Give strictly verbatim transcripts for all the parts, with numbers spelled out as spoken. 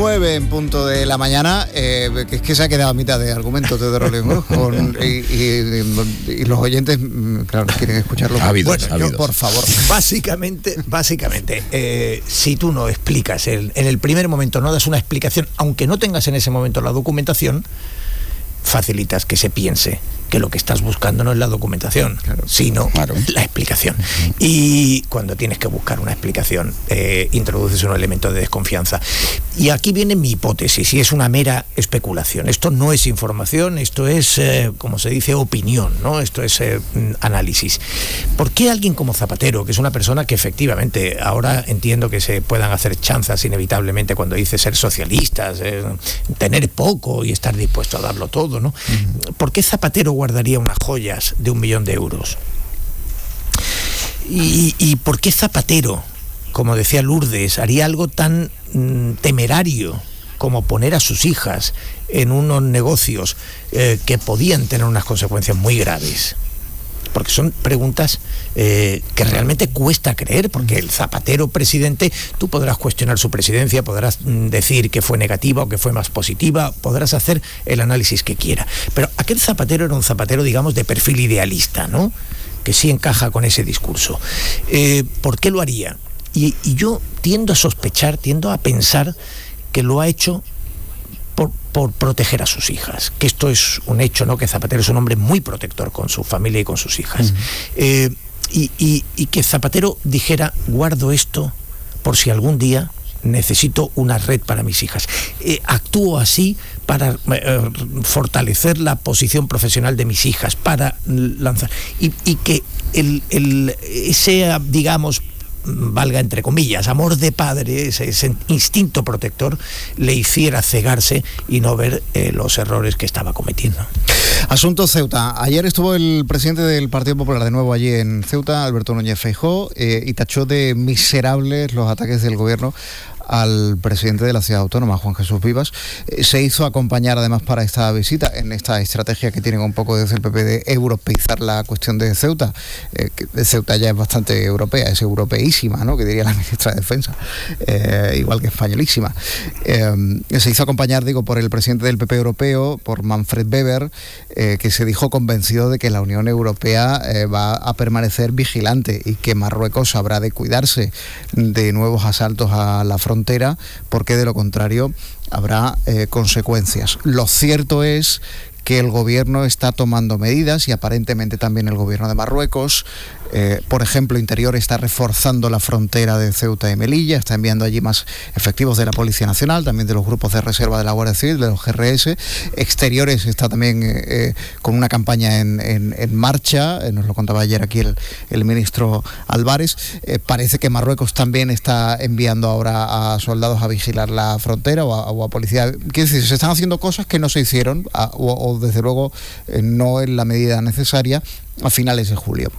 nueve en punto de la mañana, eh, que es que se ha quedado a mitad de argumento Teodoro León, con, y, y, y los oyentes, claro, quieren escucharlo. Ávidos, bueno, ávidos. Yo, por favor. Básicamente, básicamente, eh, si tú no explicas, el, en el primer momento no das una explicación, aunque no tengas en ese momento la documentación, facilitas que se piense que lo que estás buscando no es la documentación, claro, sino claro. la explicación. Uh-huh. Y cuando tienes que buscar una explicación, eh, introduces un elemento de desconfianza. Y aquí viene mi hipótesis, y es una mera especulación. Esto no es información, esto es, eh, como se dice, opinión, ¿no? Esto es eh, análisis. ¿Por qué alguien como Zapatero, que es una persona que efectivamente, ahora entiendo que se puedan hacer chanzas inevitablemente cuando dice ser socialistas, eh, tener poco y estar dispuesto a darlo todo, ¿no? Uh-huh. ¿Por qué Zapatero guardaría unas joyas de un millón de euros? ¿Y, y por qué Zapatero, como decía Lourdes, haría algo tan mm, temerario como poner a sus hijas en unos negocios eh, que podían tener unas consecuencias muy graves? Porque son preguntas eh, que realmente cuesta creer, porque el Zapatero presidente, tú podrás cuestionar su presidencia, podrás mm, decir que fue negativa o que fue más positiva, podrás hacer el análisis que quiera, pero aquel Zapatero era un Zapatero, digamos, de perfil idealista, ¿no? Que sí encaja con ese discurso. Eh, ¿por qué lo haría? Y, y yo tiendo a sospechar, tiendo a pensar que lo ha hecho Por, por proteger a sus hijas, que esto es un hecho, ¿no? Que Zapatero es un hombre muy protector con su familia y con sus hijas. Uh-huh. eh, y, y, y que Zapatero dijera, guardo esto por si algún día necesito una red para mis hijas. Eh, actúo así para eh, fortalecer la posición profesional de mis hijas, para lanzar... Y, y que el, el, ese, digamos, valga entre comillas, amor de padre, ese, ese instinto protector, le hiciera cegarse y no ver eh, los errores que estaba cometiendo. Asunto Ceuta. Ayer estuvo el presidente del Partido Popular de nuevo allí en Ceuta, Alberto Núñez Feijóo, eh, y tachó de miserables los ataques del gobierno al presidente de la ciudad autónoma, Juan Jesús Vivas. Eh, se hizo acompañar además para esta visita, en esta estrategia que tienen un poco desde el P P de europeizar la cuestión de Ceuta, eh, que de Ceuta ya es bastante europea, es europeísima, ¿no? Que diría la ministra de Defensa, eh, igual que españolísima. Eh, se hizo acompañar, digo, por el presidente del P P europeo, por Manfred Weber, eh, que se dijo convencido de que la Unión Europea eh, va a permanecer vigilante y que Marruecos habrá de cuidarse de nuevos asaltos a la frontera, porque de lo contrario habrá eh, consecuencias. Lo cierto es que el gobierno está tomando medidas, y aparentemente también el gobierno de Marruecos. Eh, por ejemplo, Interior está reforzando la frontera de Ceuta y Melilla, está enviando allí más efectivos de la Policía Nacional, también de los grupos de reserva de la Guardia Civil, de los G R S. Exteriores está también eh, con una campaña en, en, en marcha, eh, nos lo contaba ayer aquí el, el ministro Álvarez. Eh, parece que Marruecos también está enviando ahora a soldados a vigilar la frontera o a, o a policía. Quiere decir, se están haciendo cosas que no se hicieron, a, o, o desde luego eh, no en la medida necesaria, a finales de julio.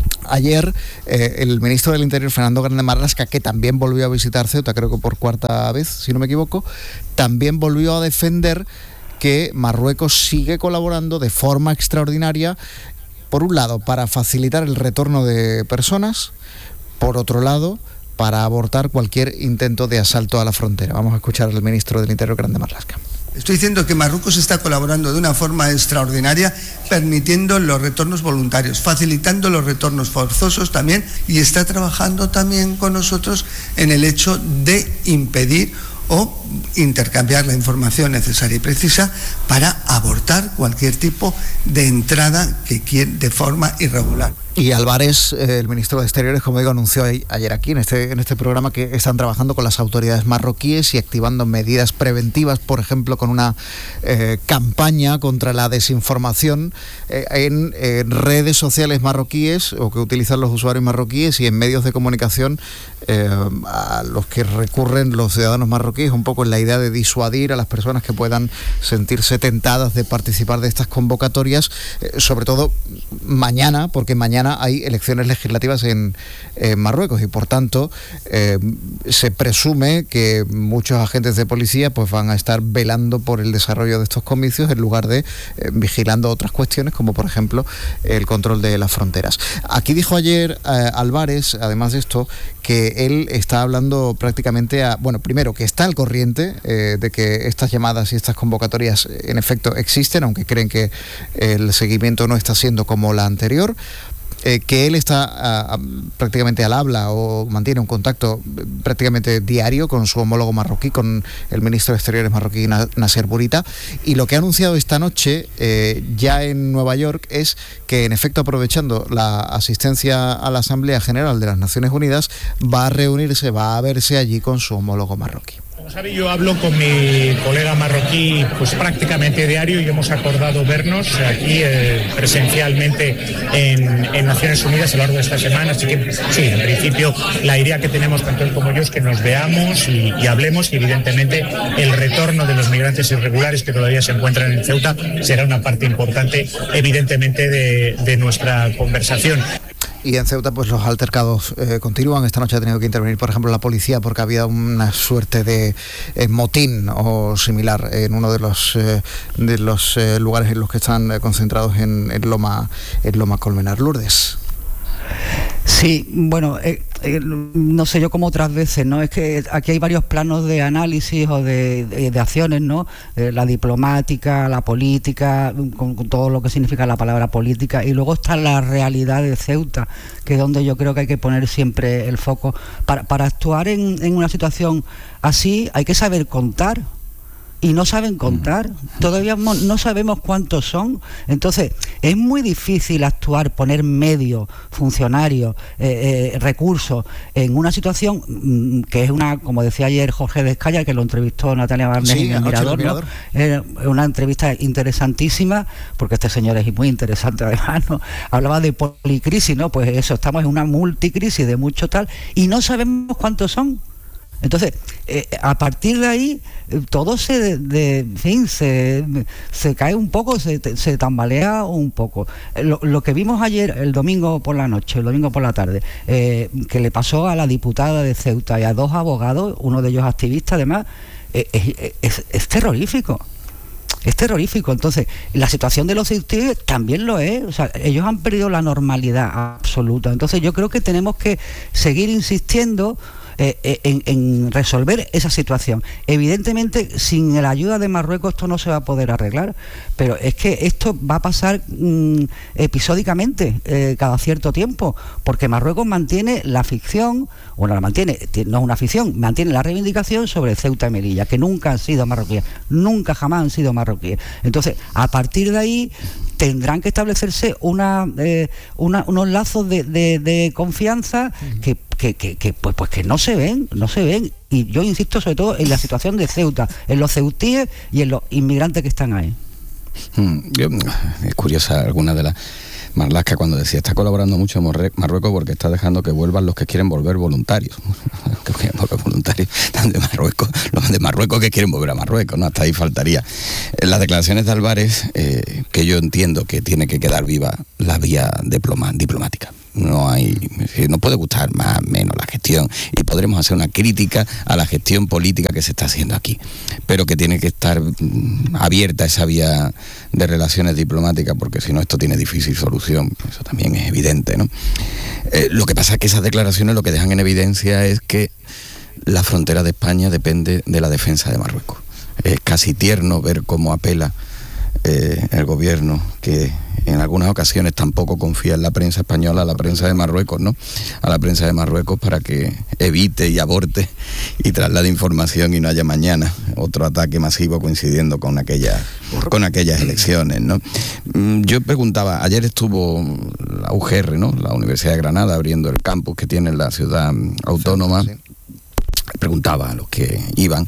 Ayer eh, el ministro del Interior, Fernando Grande Marlasca, que también volvió a visitar Ceuta, creo que por cuarta vez, si no me equivoco, también volvió a defender que Marruecos sigue colaborando de forma extraordinaria, por un lado, para facilitar el retorno de personas, por otro lado, para abortar cualquier intento de asalto a la frontera. Vamos a escuchar al ministro del Interior, Grande Marlasca. Estoy diciendo que Marruecos está colaborando de una forma extraordinaria, permitiendo los retornos voluntarios, facilitando los retornos forzosos también, y está trabajando también con nosotros en el hecho de impedir o intercambiar la información necesaria y precisa para abortar cualquier tipo de entrada que quiera de forma irregular. Y Álvarez, eh, el ministro de Exteriores, como digo, anunció ayer aquí en este, en este programa que están trabajando con las autoridades marroquíes y activando medidas preventivas, por ejemplo, con una eh, campaña contra la desinformación eh, en, en redes sociales marroquíes, o que utilizan los usuarios marroquíes, y en medios de comunicación eh, a los que recurren los ciudadanos marroquíes, un poco en la idea de disuadir a las personas que puedan sentirse tentadas de participar de estas convocatorias, eh, sobre todo mañana, porque mañana semana hay elecciones legislativas en, en Marruecos y por tanto eh, se presume que muchos agentes de policía pues van a estar velando por el desarrollo de estos comicios en lugar de eh, vigilando otras cuestiones como por ejemplo el control de las fronteras. Aquí dijo ayer eh, Álvarez, además de esto, que él está hablando prácticamente a, bueno, primero que está al corriente eh, de que estas llamadas y estas convocatorias en efecto existen, aunque creen que el seguimiento no está siendo como la anterior. Eh, que él está a, a, prácticamente al habla o mantiene un contacto prácticamente diario con su homólogo marroquí, con el ministro de Exteriores marroquí Nasser Bourita, y lo que ha anunciado esta noche eh, ya en Nueva York es que en efecto, aprovechando la asistencia a la Asamblea General de las Naciones Unidas, va a reunirse, va a verse allí con su homólogo marroquí. Como sabe, yo hablo con mi colega marroquí pues prácticamente diario y hemos acordado vernos aquí eh, presencialmente en, en Naciones Unidas a lo largo de esta semana. Así que sí, en principio la idea que tenemos tanto él como yo es que nos veamos y, y hablemos, y evidentemente el retorno de los migrantes irregulares que todavía se encuentran en Ceuta será una parte importante evidentemente de, de nuestra conversación. Y en Ceuta pues los altercados eh, continúan. Esta noche ha tenido que intervenir, por ejemplo, la policía porque había una suerte de eh, motín o similar en uno de los eh, de los eh, lugares en los que están eh, concentrados en, en Loma en Loma Colmenar. Lourdes. Sí, bueno, eh, eh, no sé yo como otras veces, ¿no? Es que aquí hay varios planos de análisis o de, de, de acciones, ¿no? Eh, la diplomática, la política, con, con todo lo que significa la palabra política, y luego está la realidad de Ceuta, que es donde yo creo que hay que poner siempre el foco. Para, para actuar en, en una situación así hay que saber contar. Y no saben contar, todavía no sabemos cuántos son. Entonces es muy difícil actuar, poner medios, funcionarios, eh, eh, recursos en una situación mmm, que es una, como decía ayer Jorge Descaya, que lo entrevistó Natalia Barnés sí, en el Mirador, ¿no? Eh, una entrevista interesantísima, porque este señor es muy interesante además, ¿no? Hablaba de policrisis, ¿no? Pues eso, estamos en una multicrisis de mucho tal, y no sabemos cuántos son. Entonces, eh, a partir de ahí, eh, todo se, de, de, en fin, se, se cae un poco, se, se tambalea un poco. Eh, lo, lo que vimos ayer, el domingo por la noche, el domingo por la tarde, eh, que le pasó a la diputada de Ceuta y a dos abogados, uno de ellos activista además, eh, es, es, es terrorífico. Es terrorífico. Entonces, la situación de los ceutíes también lo es. O sea, ellos han perdido la normalidad absoluta. Entonces, yo creo que tenemos que seguir insistiendo Eh, en, en resolver esa situación. Evidentemente, sin la ayuda de Marruecos esto no se va a poder arreglar, pero es que esto va a pasar mmm, episódicamente, eh, cada cierto tiempo, porque Marruecos mantiene la ficción, bueno, la mantiene, no es una ficción, mantiene la reivindicación sobre Ceuta y Melilla, que nunca han sido marroquíes, nunca jamás han sido marroquíes. Entonces, a partir de ahí tendrán que establecerse una, eh, una unos lazos de, de, de confianza uh-huh. que Que, que, que pues, pues que no se ven, no se ven. Y yo insisto sobre todo en la situación de Ceuta, en los ceutíes y en los inmigrantes que están ahí. Hmm, yo, es curiosa alguna de las Marlaska cuando decía, está colaborando mucho Marruecos porque está dejando que vuelvan los que quieren volver voluntarios. que quieren volver voluntarios de Marruecos, los de Marruecos que quieren volver a Marruecos, ¿no? Hasta ahí faltaría. Las declaraciones de Álvarez, eh, que yo entiendo que tiene que quedar viva la vía diploma, diplomática. No hay, no puede gustar más o menos la gestión y podremos hacer una crítica a la gestión política que se está haciendo aquí, pero que tiene que estar abierta esa vía de relaciones diplomáticas, porque si no esto tiene difícil solución. Eso también es evidente, ¿no? Eh, lo que pasa es que esas declaraciones lo que dejan en evidencia es que la frontera de España depende de la defensa de Marruecos. Es casi tierno ver cómo apela eh, el gobierno, que en algunas ocasiones tampoco confía en la prensa española, a la prensa de Marruecos, ¿no? A la prensa de Marruecos para que evite y aborte y traslade información y no haya mañana otro ataque masivo coincidiendo con aquellas con aquellas elecciones, ¿no? Yo preguntaba, ayer estuvo la U G R, ¿no? La Universidad de Granada abriendo el campus que tiene en la ciudad autónoma. Sí, sí. Preguntaba a los que iban,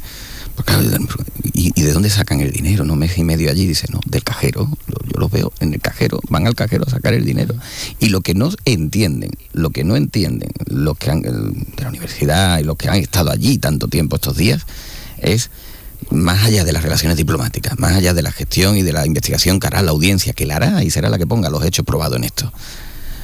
¿Y, ¿y de dónde sacan el dinero? No, mes y medio allí, dice, no, del cajero, yo los veo en el cajero, van al cajero a sacar el dinero. Y lo que no entienden, lo que no entienden, los que han, de la universidad y los que han estado allí tanto tiempo estos días, es, más allá de las relaciones diplomáticas, más allá de la gestión y de la investigación que hará la audiencia, que la hará y será la que ponga los hechos probados en esto,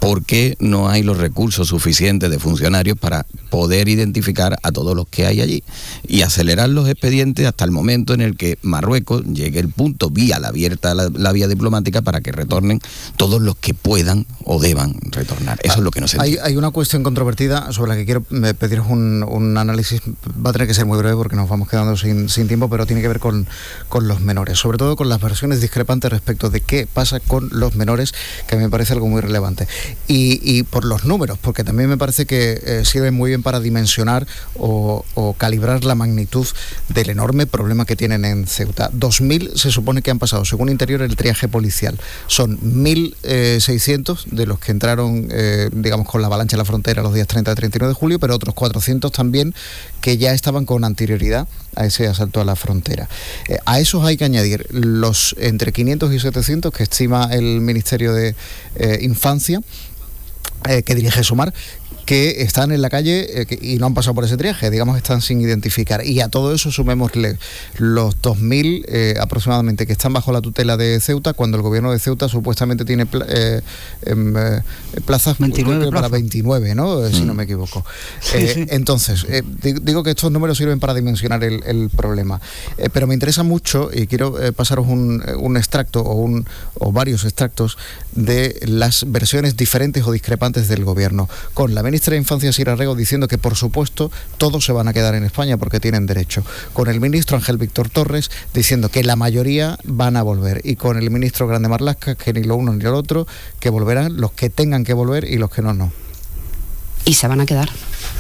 ¿por qué no hay los recursos suficientes de funcionarios para poder identificar a todos los que hay allí y acelerar los expedientes hasta el momento en el que Marruecos llegue el punto, vía la abierta la, la vía diplomática, para que retornen todos los que puedan o deban retornar? Eso ah, es lo que no se entiende. Hay, hay una cuestión controvertida sobre la que quiero pediros un, un análisis. Va a tener que ser muy breve porque nos vamos quedando sin, sin tiempo, pero tiene que ver con, con los menores, sobre todo con las versiones discrepantes respecto de qué pasa con los menores, que a mí me parece algo muy relevante. Y, y por los números, porque también me parece que eh, sirven muy bien para dimensionar o, o calibrar la magnitud del enorme problema que tienen en Ceuta. dos mil se supone que han pasado, según Interior, el triaje policial. Son mil seiscientos de los que entraron, eh, digamos, con la avalancha en la frontera los días treinta y treinta y nueve de julio, pero otros cuatrocientos también que ya estaban con anterioridad a ese asalto a la frontera. Eh, a esos hay que añadir los entre quinientos y setecientos que estima el Ministerio de eh, Infancia, eh, que dirige Sumar, que están en la calle eh, que, y no han pasado por ese triaje, digamos, están sin identificar. Y a todo eso sumémosle los dos mil eh, aproximadamente que están bajo la tutela de Ceuta, cuando el gobierno de Ceuta supuestamente tiene pla eh, eh, plazas veintinueve para veintinueve, ¿no? Eh, mm. Si no me equivoco. Sí, eh, sí. Entonces, eh, digo que estos números sirven para dimensionar el, el problema. Eh, pero me interesa mucho, y quiero eh, pasaros un, un extracto o, un, o varios extractos de las versiones diferentes o discrepantes del gobierno, con la ministra de Infancia, Sira Rego, diciendo que por supuesto todos se van a quedar en España porque tienen derecho, con el ministro Ángel Víctor Torres diciendo que la mayoría van a volver, y con el ministro Grande Marlaska que ni lo uno ni lo otro, que volverán los que tengan que volver y los que no, no. Y se van a quedar,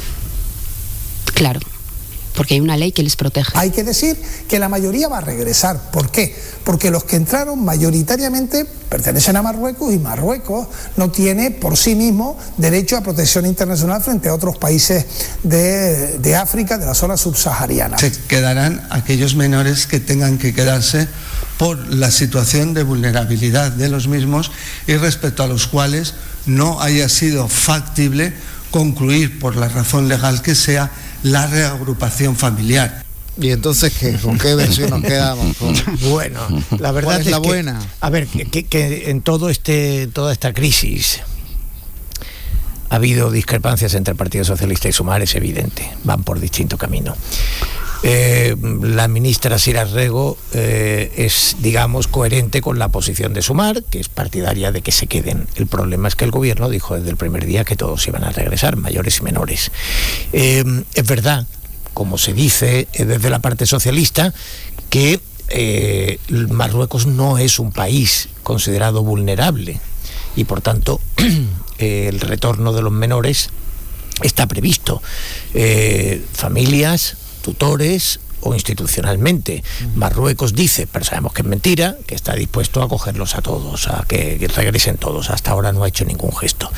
claro, porque hay una ley que les protege. Hay que decir que la mayoría va a regresar. ¿Por qué? Porque los que entraron mayoritariamente pertenecen a Marruecos, y Marruecos no tiene por sí mismo derecho a protección internacional frente a otros países de, de África, de la zona subsahariana. Se quedarán aquellos menores que tengan que quedarse por la situación de vulnerabilidad de los mismos y respecto a los cuales no haya sido factible concluir, por la razón legal que sea, la reagrupación familiar. ¿Y entonces qué? ¿Con qué versión nos quedamos? ¿Con... Bueno, la verdad es, es la que, buena? A ver, que, que, que en todo este, toda esta crisis ha habido discrepancias entre el Partido Socialista y Sumar, es evidente, van por distinto camino. Eh, la ministra Sira Rego eh, es, digamos, coherente con la posición de Sumar, que es partidaria de que se queden. El problema es que el gobierno dijo desde el primer día que todos iban a regresar, mayores y menores. Eh, es verdad, como se dice eh, desde la parte socialista, que eh, Marruecos no es un país considerado vulnerable y por tanto eh, el retorno de los menores está previsto. Eh, familias, tutores o institucionalmente. Marruecos dice, pero sabemos que es mentira, que está dispuesto a acogerlos a todos, a que, que regresen todos. Hasta ahora no ha hecho ningún gesto.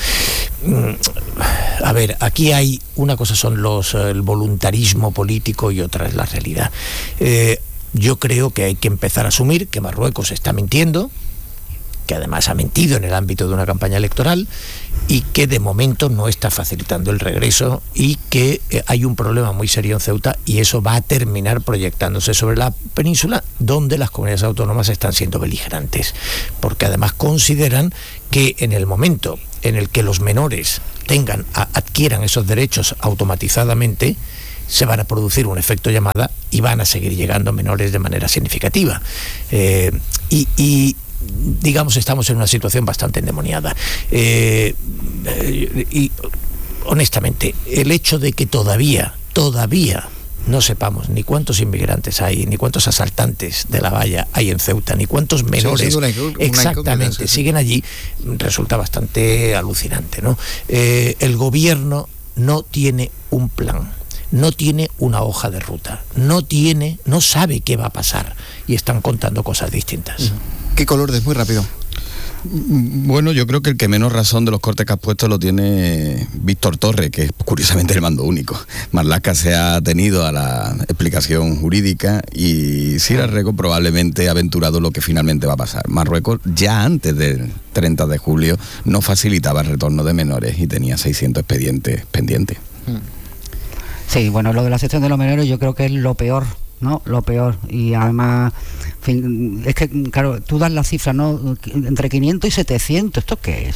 A ver, aquí hay una cosa, son los el voluntarismo político, y otra es la realidad. Eh, yo creo que hay que empezar a asumir que Marruecos está mintiendo, que además ha mentido en el ámbito de una campaña electoral, y que de momento no está facilitando el regreso, y que eh, hay un problema muy serio en Ceuta, y eso va a terminar proyectándose sobre la península, donde las comunidades autónomas están siendo beligerantes, porque además consideran que en el momento en el que los menores tengan, a, adquieran esos derechos automatizadamente, se van a producir un efecto llamada y van a seguir llegando menores de manera significativa. Eh, y, y digamos, estamos en una situación bastante endemoniada. Eh, y honestamente, el hecho de que todavía, todavía no sepamos ni cuántos inmigrantes hay, ni cuántos asaltantes de la valla hay en Ceuta, ni cuántos menores sí, una, una exactamente siguen allí, resulta bastante alucinante, ¿no? Eh, el gobierno no tiene un plan, no tiene una hoja de ruta, no tiene, no sabe qué va a pasar, y están contando cosas distintas. Kiko Lourdes, muy rápido. Bueno, yo creo que el que menos razón de los cortes que has puesto lo tiene Víctor Torres, que es curiosamente el mando único. Marlaska se ha atenido a la explicación jurídica, y Sira Rego probablemente ha aventurado lo que finalmente va a pasar. Marruecos ya antes del treinta de julio no facilitaba el retorno de menores y tenía seiscientos expedientes pendientes. Sí, bueno, lo de la sección de los menores yo creo que es lo peor, ¿no? Lo peor. Y además, en fin, es que, claro, tú das la cifra, ¿no? Entre quinientos y setecientos, ¿esto qué es?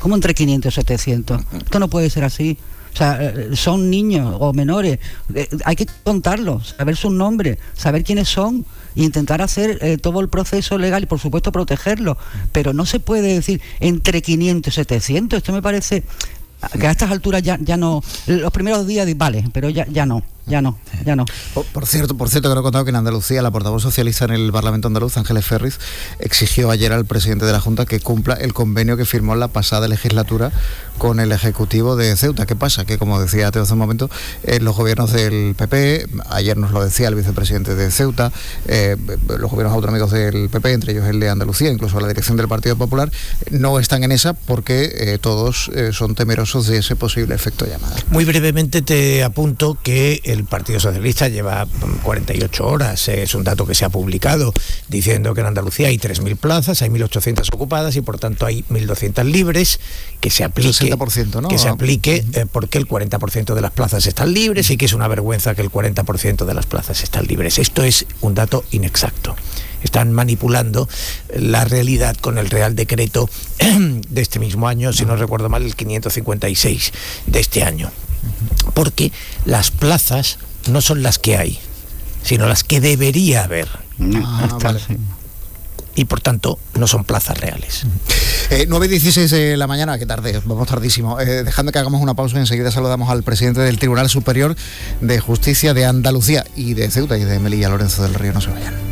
¿Cómo entre quinientos y setecientos? Esto no puede ser así. O sea, son niños o menores, eh, hay que contarlos, saber sus nombres, saber quiénes son e intentar hacer eh, todo el proceso legal y por supuesto protegerlos, pero no se puede decir entre quinientos y setecientos. Esto me parece que a estas alturas ya, ya no, los primeros días vale, pero ya, ya no. Ya no, ya no. Por, por cierto, por cierto, que no he contado que en Andalucía la portavoz socialista en el Parlamento andaluz, Ángeles Ferriz, exigió ayer al presidente de la Junta que cumpla el convenio que firmó en la pasada legislatura con el Ejecutivo de Ceuta. ¿Qué pasa? Que, como decía Teo hace un momento, eh, los gobiernos del P P, ayer nos lo decía el vicepresidente de Ceuta, eh, los gobiernos autonómicos del P P, entre ellos el de Andalucía, incluso la dirección del Partido Popular, no están en esa porque eh, todos eh, son temerosos de ese posible efecto llamada. Muy brevemente te apunto que el Partido Socialista lleva cuarenta y ocho horas, es un dato que se ha publicado, diciendo que en Andalucía hay tres mil plazas, hay mil ochocientas ocupadas y por tanto hay mil doscientas libres, que se aplique, sesenta por ciento, ¿no? que se aplique eh, porque el cuarenta por ciento de las plazas están libres y que es una vergüenza que el cuarenta por ciento de las plazas están libres. Esto es un dato inexacto. Están manipulando la realidad con el Real Decreto de este mismo año, si no recuerdo mal, el quinientos cincuenta y seis de este año. Porque las plazas no son las que hay, sino las que debería haber. Ah, vale. Y por tanto no son plazas reales. Eh, nueve y dieciséis de la mañana, qué tarde, vamos tardísimo. Eh, dejando que hagamos una pausa y enseguida saludamos al presidente del Tribunal Superior de Justicia de Andalucía y de Ceuta y de Melilla, Lorenzo del Río. No se vayan.